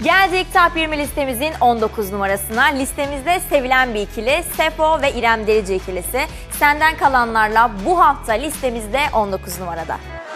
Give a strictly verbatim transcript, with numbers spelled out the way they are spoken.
Geldik Top yirmi listemizin on dokuz numarasına. Listemizde sevilen bir ikili Sefo ve İrem Derici ikilisi. Senden Kalanlarla bu hafta listemizde on dokuz numarada.